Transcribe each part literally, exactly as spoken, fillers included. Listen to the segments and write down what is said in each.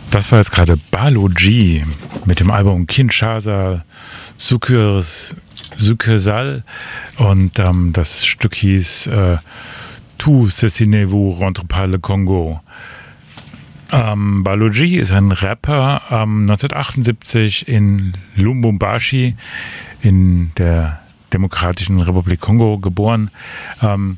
Das war jetzt gerade Baloji mit dem Album Kinshasa Succursal und ähm, das Stück hieß äh, Tout ceci-ne-vous rentre pas le Congo. Ähm, Baloji ist ein Rapper, ähm, neunzehnhundertachtundsiebzig in Lubumbashi in der Demokratischen Republik Kongo geboren ähm,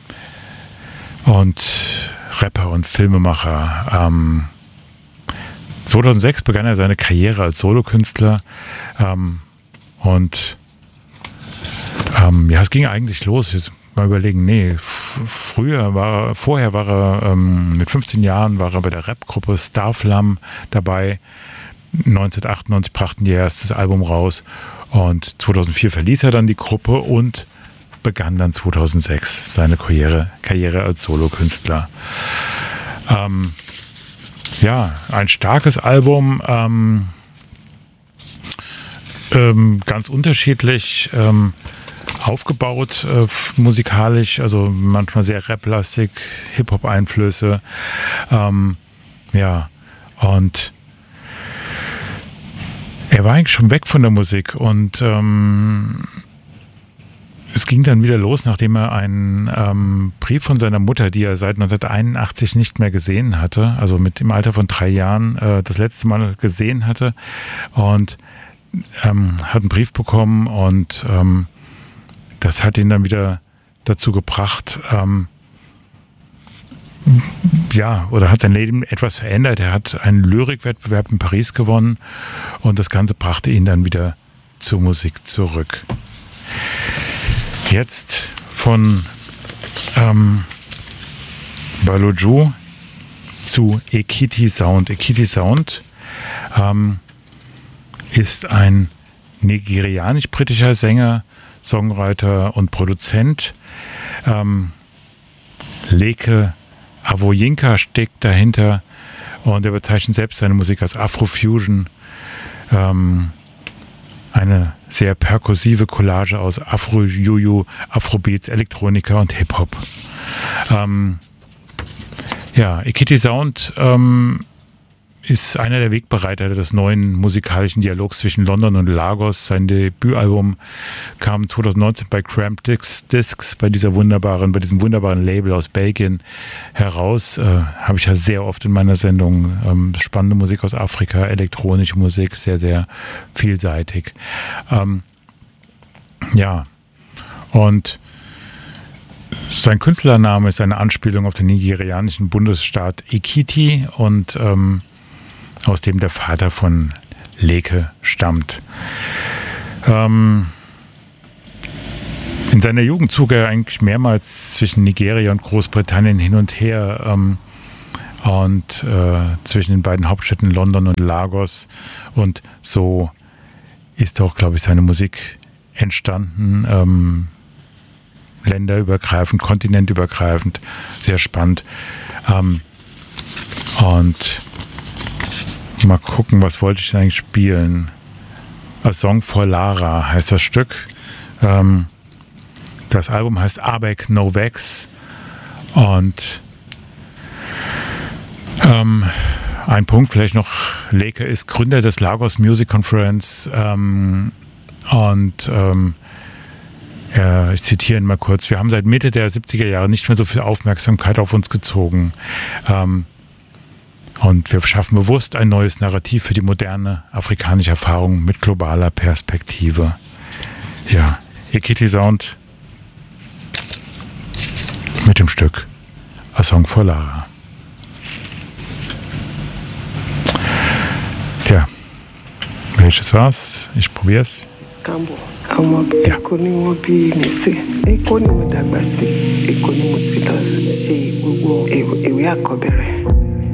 und Rapper und Filmemacher. Ähm, zweitausendsechs begann er seine Karriere als Solokünstler ähm, und ähm, ja, es ging eigentlich los. Jetzt mal überlegen, nee, f- früher war er, vorher war er ähm, mit fünfzehn Jahren war er bei der Rapgruppe Starflam dabei. neunzehnhundertachtundneunzig brachten die ihr erstes Album raus und zweitausendvier verließ er dann die Gruppe und begann dann zweitausendsechs seine Karriere, Karriere als Solokünstler. Ähm, ja, ein starkes Album, ähm, ähm, ganz unterschiedlich ähm, aufgebaut, äh, musikalisch, also manchmal sehr Rap-lastig, Hip-Hop-Einflüsse. Ähm, ja, und er war eigentlich schon weg von der Musik und ähm, es ging dann wieder los, nachdem er einen ähm, Brief von seiner Mutter, die er seit neunzehnhunderteinundachtzig nicht mehr gesehen hatte, also mit im Alter von drei Jahren äh, das letzte Mal gesehen hatte und ähm, hat einen Brief bekommen und ähm, das hat ihn dann wieder dazu gebracht, ähm, ja, oder hat sein Leben etwas verändert. Er hat einen Lyrikwettbewerb in Paris gewonnen und das Ganze brachte ihn dann wieder zur Musik zurück. Jetzt von ähm, Baloji zu Ekiti Sound. Ekiti Sound ähm, ist ein nigerianisch-britischer Sänger, Songwriter und Produzent. Ähm, Leke Avoyinka steckt dahinter und er bezeichnet selbst seine Musik als Afrofusion. Ähm, eine sehr perkussive Collage aus Afro-Juju, Afrobeats, Elektronika und Hip-Hop. Ähm, ja, Ekiti Sound ähm, ist einer der Wegbereiter des neuen musikalischen Dialogs zwischen London und Lagos. Sein Debütalbum kam zweitausendneunzehn bei Cramp Discs, bei dieser wunderbaren, bei diesem wunderbaren Label aus Belgien heraus. Äh, habe ich ja sehr oft in meiner Sendung. Ähm, spannende Musik aus Afrika, elektronische Musik, sehr, sehr vielseitig. Ähm, ja, und sein Künstlername ist eine Anspielung auf den nigerianischen Bundesstaat Ekiti und ähm, aus dem der Vater von Leke stammt. Ähm, in seiner Jugend zog er eigentlich mehrmals zwischen Nigeria und Großbritannien hin und her ähm, und äh, zwischen den beiden Hauptstädten London und Lagos und so ist auch, glaube ich, seine Musik entstanden, ähm, länderübergreifend, kontinentübergreifend, sehr spannend. Ähm, und mal gucken, was wollte ich eigentlich spielen? A Song for Lara heißt das Stück. Ähm, das Album heißt Abek No Vex und ähm, ein Punkt vielleicht noch, Leke ist Gründer des Lagos Music Conference ähm, und ähm, ja, ich zitiere ihn mal kurz: Wir haben seit Mitte der siebziger Jahre nicht mehr so viel Aufmerksamkeit auf uns gezogen. Ähm, Und wir schaffen bewusst ein neues Narrativ für die moderne afrikanische Erfahrung mit globaler Perspektive. Ja, Ekiti Sound mit dem Stück A Song for Lara. Tja, welches war's? Ich probier's. Àwọn Èkó ni wọ́n bí mi sí. Èkó ni mo dàgbà sí. Èkó ni mo ti lọ ṣe gbogbo ìwé àkọ́bẹ̀rẹ̀.